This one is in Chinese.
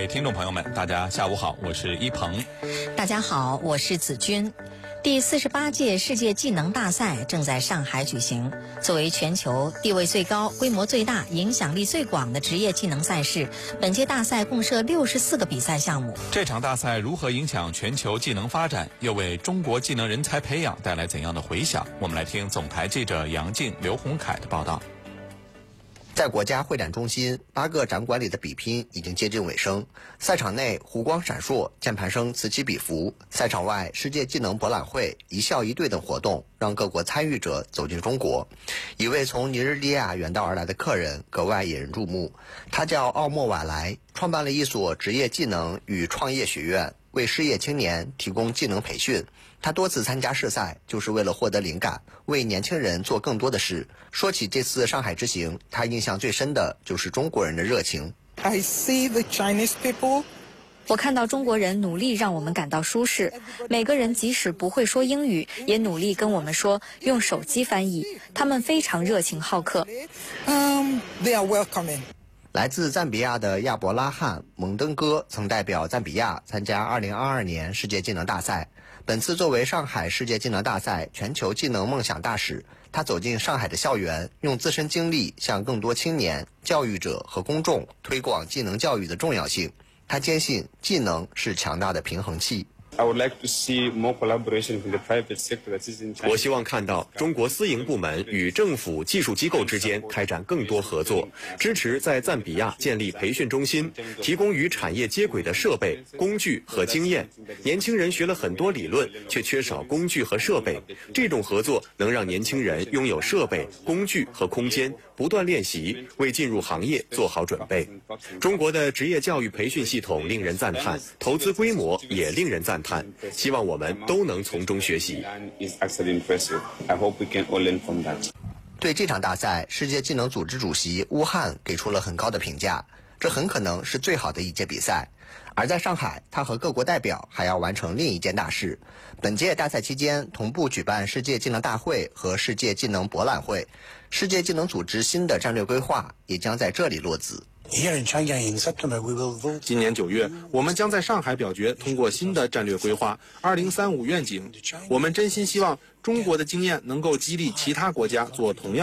听众朋友们，大家下午好，我是一鹏。 大家好，我是子君。第48届世界技能大赛正在上海举行。作为全球地位最高、规模最大、影响力最广的职业技能赛事，本届大赛共设64个比赛项目。 这场大赛如何影响全球技能发展，又为中国技能人才培养带来怎样的回响？我们来听总台记者杨静、刘洪凯的报道。 在国家会展中心8个展馆里的比拼已经接近尾声，赛场内湖光闪烁，键盘声此起彼伏。赛场外，世界技能博览会、一校一队等活动让各国参与者走进中国。一位从尼日利亚远道而来的客人格外引人注目，他叫奥莫瓦莱，创办了一所职业技能与创业学院，为失业青年提供技能培训。他多次参加世赛，就是为了获得灵感，为年轻人做更多的事。说起这次上海之行，他印象最深的就是中国人的热情。 I see the Chinese people. 我看到中国人努力让我们感到舒适，每个人即使不会说英语，也努力跟我们说，用手机翻译。他们非常热情好客。 They are welcoming. 来自赞比亚的亚伯拉罕·蒙登哥曾代表赞比亚参加2022年世界技能大赛。本次作为上海世界技能大赛全球技能梦想大使，他走进上海的校园，用自身经历向更多青年、教育者和公众推广技能教育的重要性。他坚信技能是强大的平衡器。 我希望看到中国私营部门与政府技术机构之间开展更多合作，支持在赞比亚建立培训中心，提供与产业接轨的设备、工具和经验。年轻人学了很多理论，却缺少工具和设备。这种合作能让年轻人拥有设备、工具和空间，不断练习，为进入行业做好准备。中国的职业教育培训系统令人赞叹，投资规模也令人赞叹。希望我们都能从中学习。 对这场大赛，世界技能组织主席乌汉给出了很高的评价，这很可能是最好的一届比赛。而在上海，他和各国代表还要完成另一件大事。本届大赛期间，同步举办世界技能大会和世界技能博览会，世界技能组织新的战略规划也将在这里落子。 今年9月，我们将在上海表决通过新的战略规划2035愿景。我们真心希望中国的经验能够激励其他国家做同样